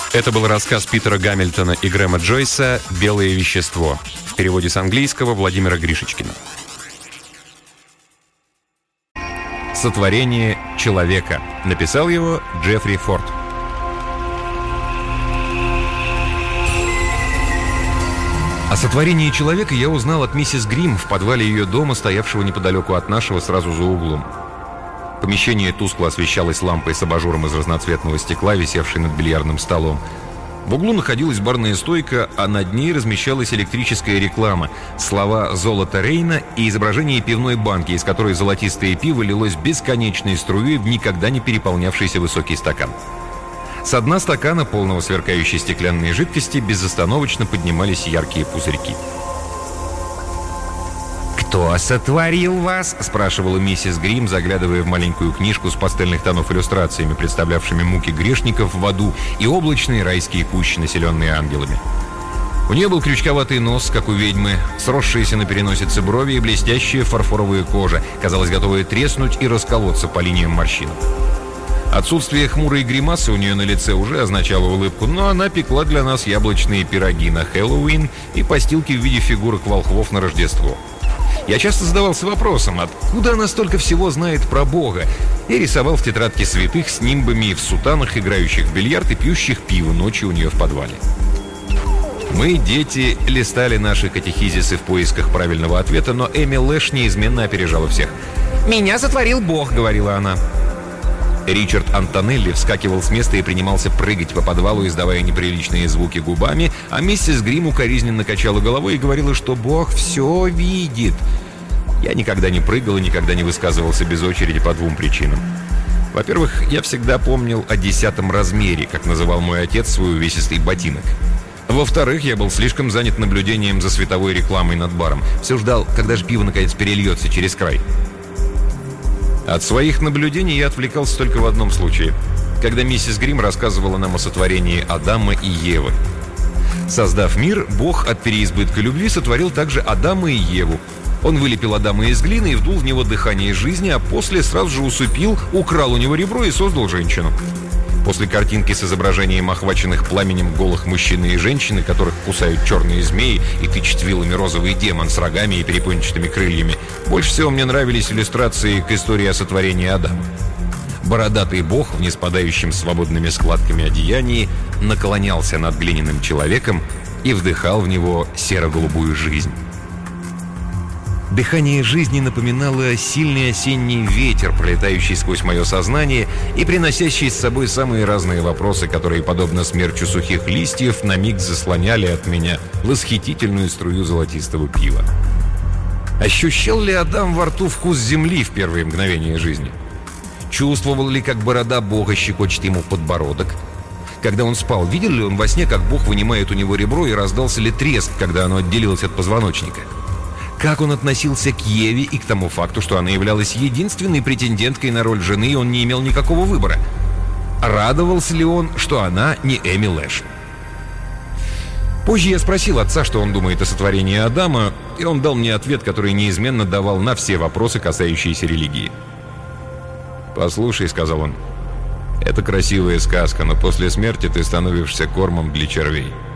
Это был рассказ Питера Гамильтона и Грэма Джойса «Белое вещество». В переводе с английского Владимира Гришечкина. «Сотворение человека». Написал его Джеффри Форд. О сотворении человека я узнал от миссис Грим в подвале ее дома, стоявшего неподалеку от нашего, сразу за углом. Помещение тускло освещалось лампой с абажуром из разноцветного стекла, висевшей над бильярдным столом. В углу находилась барная стойка, а над ней размещалась электрическая реклама, слова «Золото Рейна» и изображение пивной банки, из которой золотистое пиво лилось бесконечной струей в никогда не переполнявшийся высокий стакан. С дна стакана, полного сверкающей стеклянной жидкости, безостановочно поднимались яркие пузырьки. «Кто сотворил вас?» — спрашивала миссис Грим, заглядывая в маленькую книжку с пастельных тонов иллюстрациями, представлявшими муки грешников в аду и облачные райские кущи, населенные ангелами. У нее был крючковатый нос, как у ведьмы, сросшиеся на переносице брови и блестящая фарфоровая кожа, казалось, готовая треснуть и расколоться по линиям морщин. Отсутствие хмурой гримасы у нее на лице уже означало улыбку, но она пекла для нас яблочные пироги на Хэллоуин и постилки в виде фигурок волхвов на Рождество. Я часто задавался вопросом, откуда она столько всего знает про Бога, и рисовал в тетрадке святых с нимбами в сутанах, играющих в бильярд и пьющих пиво ночью у нее в подвале. Мы, дети, листали наши катехизисы в поисках правильного ответа, но Эми Лэш неизменно опережала всех. «Меня сотворил Бог», — говорила она. Ричард Антонелли вскакивал с места и принимался прыгать по подвалу, издавая неприличные звуки губами, а миссис Грим укоризненно качала головой и говорила, что Бог все видит. Я никогда не прыгал и никогда не высказывался без очереди по двум причинам. Во-первых, я всегда помнил о 10-м размере, как называл мой отец свой увесистый ботинок. Во-вторых, я был слишком занят наблюдением за световой рекламой над баром. Все ждал, когда же пиво наконец перельется через край. От своих наблюдений я отвлекался только в одном случае, когда миссис Грим рассказывала нам о сотворении Адама и Евы. Создав мир, Бог от переизбытка любви сотворил также Адама и Еву. Он вылепил Адама из глины и вдул в него дыхание жизни, а после сразу же усыпил, украл у него ребро и создал женщину. После картинки с изображением охваченных пламенем голых мужчины и женщины, которых кусают черные змеи и тычет вилами розовый демон с рогами и перепончатыми крыльями, больше всего мне нравились иллюстрации к истории о сотворении Адама. Бородатый бог в неспадающем свободными складками одеянии наклонялся над глиняным человеком и вдыхал в него серо-голубую жизнь. Дыхание жизни напоминало сильный осенний ветер, пролетающий сквозь мое сознание и приносящий с собой самые разные вопросы, которые, подобно смерчу сухих листьев, на миг заслоняли от меня восхитительную струю золотистого пива. Ощущал ли Адам во рту вкус земли в первые мгновения жизни? Чувствовал ли, как борода Бога щекочет ему подбородок? Когда он спал, видел ли он во сне, как Бог вынимает у него ребро, и раздался ли треск, когда оно отделилось от позвоночника? Как он относился к Еве и к тому факту, что она являлась единственной претенденткой на роль жены, и он не имел никакого выбора? Радовался ли он, что она не Эми Лэш? Позже я спросил отца, что он думает о сотворении Адама, и он дал мне ответ, который неизменно давал на все вопросы, касающиеся религии. «Послушай», — сказал он, — «это красивая сказка, но после смерти ты становишься кормом для червей».